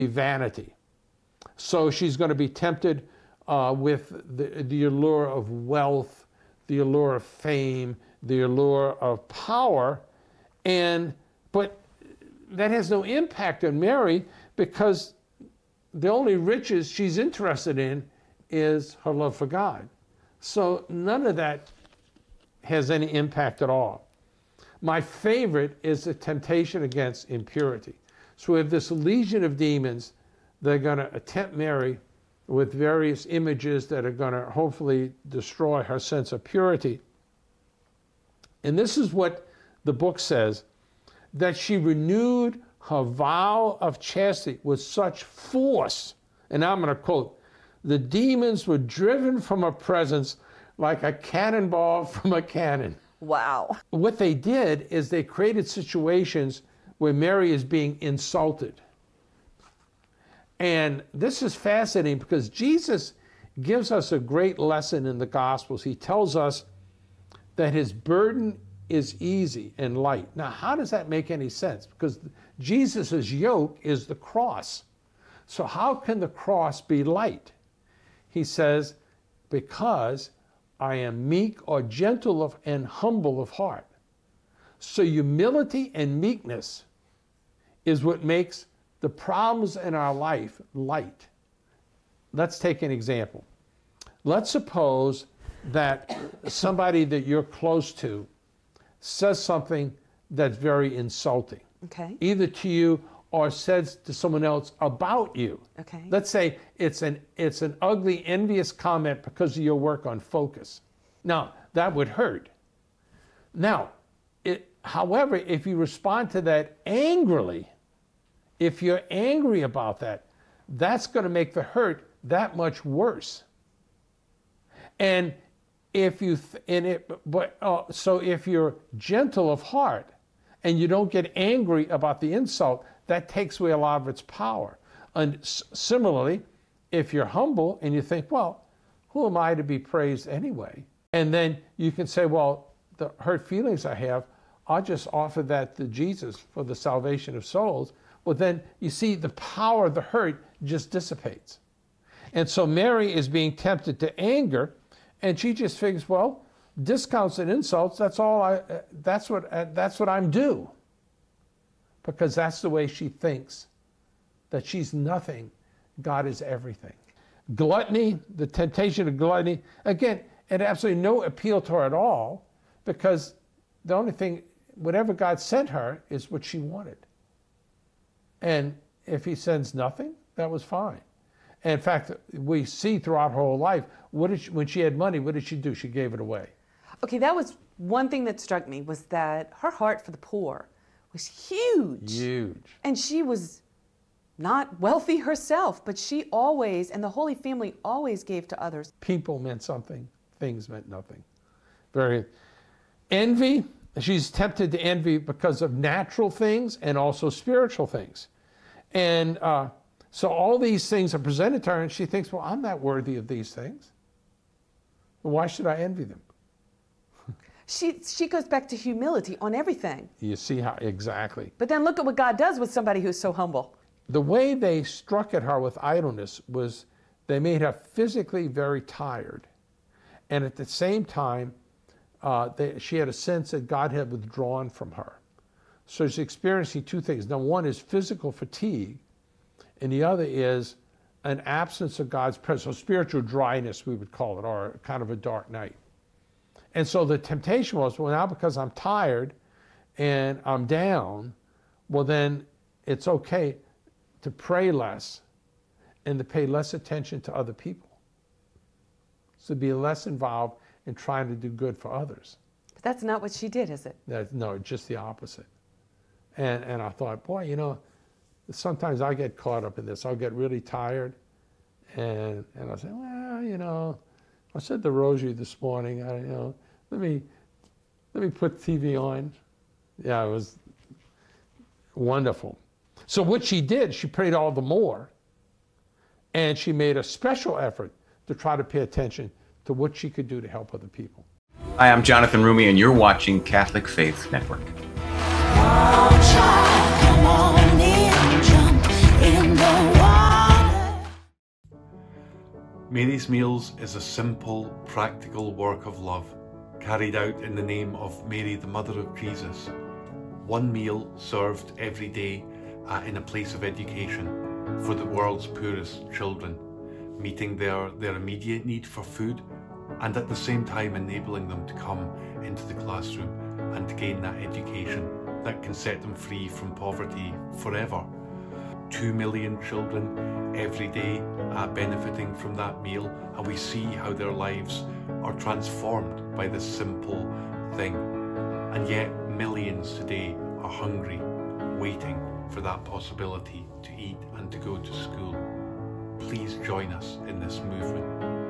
vanity. So she's going to be tempted with the allure of wealth, the allure of fame, the allure of power, but that has no impact on Mary, because the only riches she's interested in is her love for God. So none of that has any impact at all. My favorite is the temptation against impurity. So we have this legion of demons that are going to tempt Mary with various images that are going to hopefully destroy her sense of purity. And this is what the book says, that she renewed her vow of chastity with such force. And now I'm going to quote, the demons were driven from her presence like a cannonball from a cannon. Wow. What they did is they created situations where Mary is being insulted. And this is fascinating because Jesus gives us a great lesson in the Gospels. He tells us that his burden is easy and light. Now, how does that make any sense? Because Jesus' yoke is the cross. So how can the cross be light? He says, because I am meek or gentle and humble of heart. So humility and meekness is what makes the problems in our life light. Let's take an example. Let's suppose that somebody that you're close to says something that's very insulting, okay, either to you or says to someone else about you. Okay. Let's say it's an ugly, envious comment because of your work on Focus. Now, that would hurt. Now, however, if you respond to that angrily, if you're angry about that, that's going to make the hurt that much worse. And if if you're gentle of heart and you don't get angry about the insult, that takes away a lot of its power. And similarly, if you're humble and you think, well, who am I to be praised anyway? And then you can say, well, the hurt feelings I have, I'll just offer that to Jesus for the salvation of souls. Well, then you see the power of the hurt just dissipates. And so Mary is being tempted to anger, and she just figures, well, discounts and insults, that's what I'm due. Because that's the way she thinks, that she's nothing, God is everything. Gluttony, the temptation of gluttony, again, it had absolutely no appeal to her at all, because the only thing, whatever God sent her is what she wanted. And if he sends nothing, that was fine. And in fact, we see throughout her whole life, when she had money, what did she do? She gave it away. Okay, that was one thing that struck me, was that her heart for the poor was huge. Huge. And she was not wealthy herself, but she always, and the Holy Family always gave to others. People meant something, things meant nothing. Envy, she's tempted to envy because of natural things and also spiritual things. And so all these things are presented to her, and she thinks, well, I'm not worthy of these things. Why should I envy them? She goes back to humility on everything. You see how, exactly. But then look at what God does with somebody who's so humble. The way they struck at her with idleness was they made her physically very tired. And at the same time, she had a sense that God had withdrawn from her. So she's experiencing two things. Now, one is physical fatigue, and the other is an absence of God's presence, so spiritual dryness, we would call it, or kind of a dark night. And so the temptation was, well, now because I'm tired and I'm down, well, then it's okay to pray less and to pay less attention to other people. So be less involved in trying to do good for others. But that's not what she did, is it? No, just the opposite. And I thought, boy, you know, sometimes I get caught up in this. I'll get really tired, and I'll say, well, you know, I said the rosary this morning. Let me put TV on. Yeah, it was wonderful. So what she did, she prayed all the more, and she made a special effort to try to pay attention to what she could do to help other people. Hi, I'm Jonathan Rumi, and you're watching Catholic Faith Network. Come on, child, come on in, jump in the Mary's Meals is a simple, practical work of love, carried out in the name of Mary, the Mother of Jesus. One meal served every day in a place of education for the world's poorest children, meeting their immediate need for food and at the same time enabling them to come into the classroom and to gain that education that can set them free from poverty forever. 2 million children every day benefiting from that meal, and we see how their lives are transformed by this simple thing. And yet millions today are hungry, waiting for that possibility to eat and to go to school. Please join us in this movement.